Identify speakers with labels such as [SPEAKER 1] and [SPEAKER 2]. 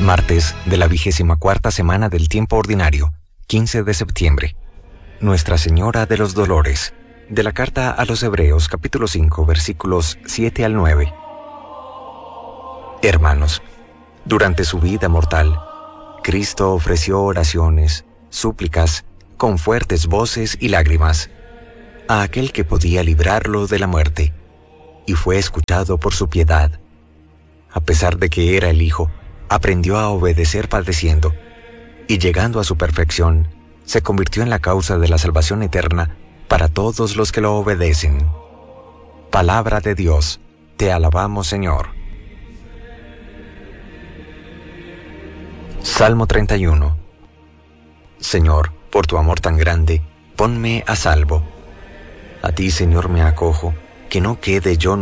[SPEAKER 1] Martes de la 24ª semana del tiempo ordinario, 15 de septiembre. Nuestra Señora de los Dolores. De la carta a los Hebreos, capítulo 5, versículos 7 al 9. Hermanos, durante su vida mortal, Cristo ofreció oraciones, súplicas, con fuertes voces y lágrimas, a aquel que podía librarlo de la muerte, y fue escuchado por su piedad. A pesar de que era el Hijo, aprendió a obedecer padeciendo, y llegando a su perfección, se convirtió en la causa de la salvación eterna para todos los que lo obedecen. Palabra de Dios, te alabamos, Señor. Salmo 31. Señor, por tu amor tan grande, ponme a salvo. A ti, Señor, me acojo, que no quede yo